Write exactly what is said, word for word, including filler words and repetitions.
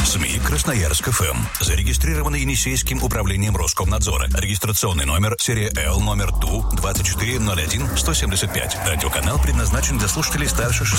СМИ Красноярск эф эм. Зарегистрированы Енисейским управлением Роскомнадзора. Регистрационный номер серия Л номер Ту двадцать четыре ноль один сто семьдесят пять. Радиоканал предназначен для слушателей старше